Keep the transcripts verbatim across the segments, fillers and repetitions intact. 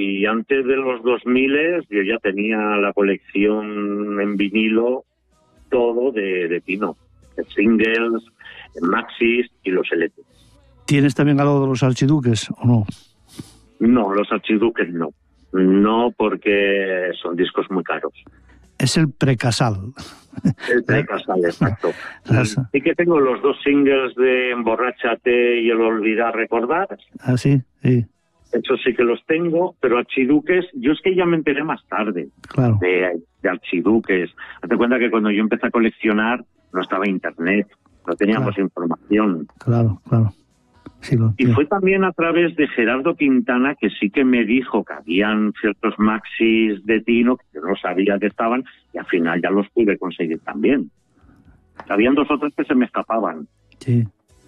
y antes de los dos mil yo ya tenía la colección en vinilo, todo de, de Tino, de singles, de maxis y los L P. ¿Tienes también algo de los Archiduques o no? No, los Archiduques no. No, porque son discos muy caros. Es el precasal. El precasal, exacto. Las... Sí que tengo los dos singles de Emborráchate y El Olvidar Recordar. Ah, sí, sí. Eso sí que los tengo, pero Archiduques, yo es que ya me enteré más tarde. Claro. De, de Archiduques. Hazte cuenta que cuando yo empecé a coleccionar no estaba internet, no teníamos claro. información. Claro, claro. Sí, lo, y fue también a través de Gerardo Quintana que sí que me dijo que habían ciertos maxis de Tino que yo no sabía que estaban y al final ya los pude conseguir también. Habían dos o tres que se me escapaban. Sí.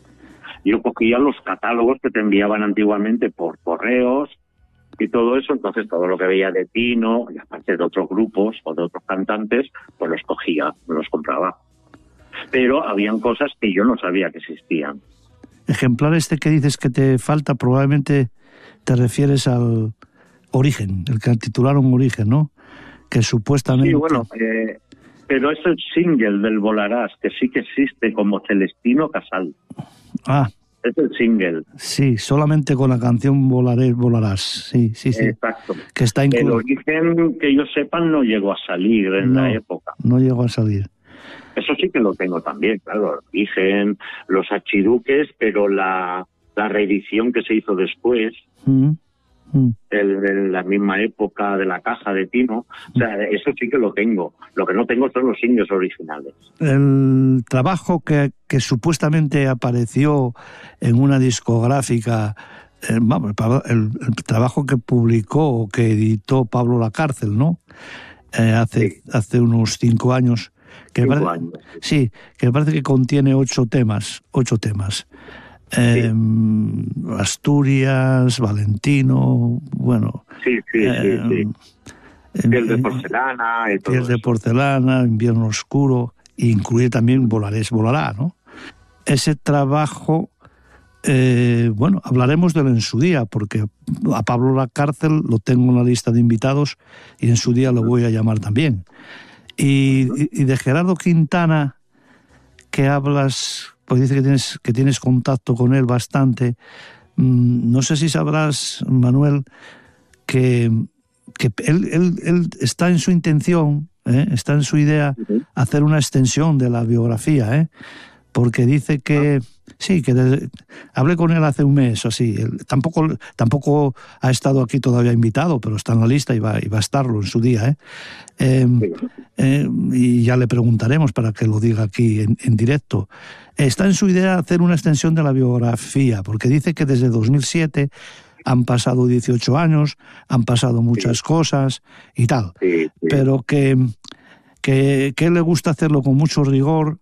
Yo cogía los catálogos que te enviaban antiguamente por correos y todo eso, entonces todo lo que veía de Tino y aparte de otros grupos o de otros cantantes, pues los cogía, los compraba. Pero habían cosas que yo no sabía que existían. Ejemplar este que dices que te falta, probablemente te refieres al Origen, el que titularon Origen, ¿no? Que supuestamente... Sí, bueno, eh, pero es el single del Volarás, que sí que existe como Celestino Casal. Ah. Es el single. Sí, solamente con la canción Volaré, Volarás, sí, sí, sí. Exacto. Que está inclu... El Origen, que yo sepan, no llegó a salir en no, la época. No llegó a salir. Eso sí que lo tengo también, claro, Origen, los Archiduques, pero la, la reedición que se hizo después, mm, mm. El, en la misma época de la caja de Tino, o sea, eso sí que lo tengo. Lo que no tengo son los singles originales. El trabajo que, que supuestamente apareció en una discográfica, eh, vamos, el, el trabajo que publicó o que editó Pablo Lacárcel, ¿no? Eh, hace, sí. hace unos cinco años. Que Cinco parece, años. Sí, que me parece que contiene ocho temas, ocho temas. Eh, sí. Asturias, Valentino, bueno. Sí, sí, eh, sí, sí. Piel de porcelana. Y todo Piel de porcelana, Invierno Oscuro, e incluye también Volarés, Volará, ¿no? Ese trabajo, eh, bueno, hablaremos de él en su día, porque a Pablo Lacárcel lo tengo en la lista de invitados y en su día lo voy a llamar también. Y, y de Gerardo Quintana, que hablas, pues dice que tienes, que tienes contacto con él bastante. No sé si sabrás, Manuel, que, que él, él, él está en su intención, ¿eh? está en su idea hacer una extensión de la biografía, ¿eh? porque dice que... Sí, que desde, hablé con él hace un mes o así. Él, tampoco, tampoco ha estado aquí todavía invitado, pero está en la lista y va, y va a estarlo en su día. ¿eh? Eh, eh, y ya le preguntaremos para que lo diga aquí en, en directo. Está en su idea hacer una extensión de la biografía, porque dice que desde dos mil siete han pasado dieciocho años, han pasado muchas sí. cosas y tal. Sí, sí. Pero que, que, que él le gusta hacerlo con mucho rigor.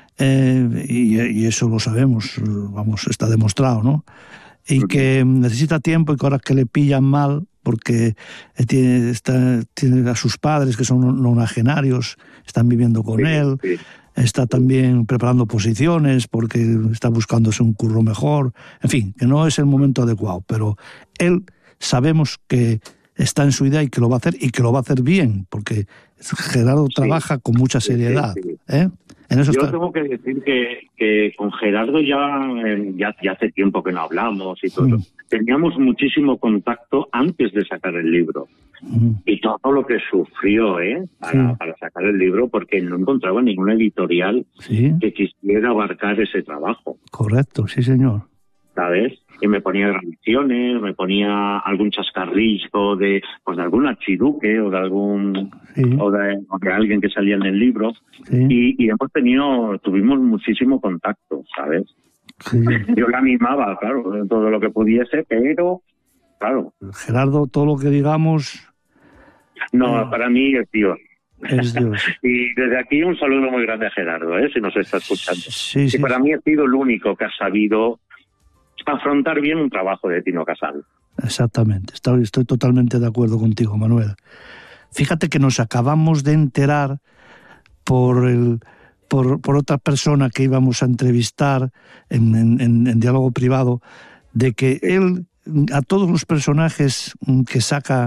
Eh, y, y eso lo sabemos, vamos, está demostrado, ¿no? Y que necesita tiempo y que ahora que le pillan mal, porque tiene, está, tiene a sus padres que son nonagenarios, están viviendo con sí, él, sí. está también preparando posiciones porque está buscándose un curro mejor, en fin, que no es el momento adecuado, pero él sabemos que está en su idea y que lo va a hacer y que lo va a hacer bien, porque Gerardo sí. trabaja con mucha seriedad, sí, sí. ¿eh? En eso Yo está... tengo que decir que, que con Gerardo ya, ya, ya hace tiempo que no hablamos y todo. Mm. Teníamos muchísimo contacto antes de sacar el libro. Mm. Y todo lo que sufrió ¿eh? para, sí. para sacar el libro, porque no encontraba ninguna editorial sí. que quisiera abarcar ese trabajo. Correcto, sí señor. ¿Sabes? Y me ponía grabaciones, me ponía algún chascarrillo de, pues de algún archiduque o de algún sí. o, de, o de alguien que salía en el libro sí. y, y hemos tenido, tuvimos muchísimo contacto, ¿sabes? Sí. Yo la animaba, claro, todo lo que pudiese, pero claro. Gerardo, todo lo que digamos. No, eh, para mí es Dios. Es Dios. Y desde aquí un saludo muy grande a Gerardo, ¿eh? Si nos está escuchando. Sí, sí, y para sí. mí ha sido el único que ha sabido afrontar bien un trabajo de Tino Casal. Exactamente, estoy, estoy totalmente de acuerdo contigo, Manuel. Fíjate que nos acabamos de enterar por, el, por, por otra persona que íbamos a entrevistar en, en, en diálogo privado, de que él, a todos los personajes que saca